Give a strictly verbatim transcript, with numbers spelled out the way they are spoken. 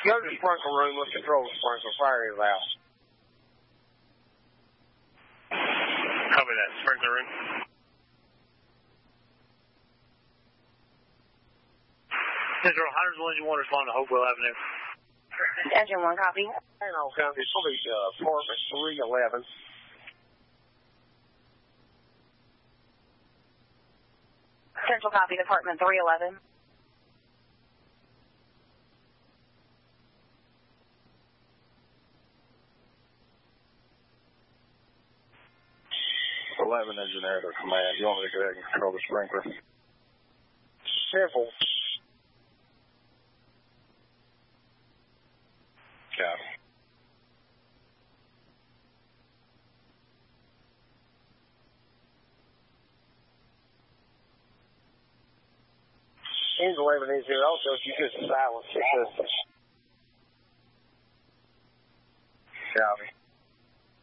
Go to the sprinkler room. Let's control the sprinkler. Fire is out. Copy that. Sprinkler room. Central, how does engine one respond to Hopewell Avenue? Engine one, copy. Hang on, County. It's going to be uh, apartment three eleven. Central, copy. Department three eleven. eleven engineer to command. You want me to go ahead and control the sprinkler? Simple. Copy. Engine eleven is here also. If you just silence your system. Copy.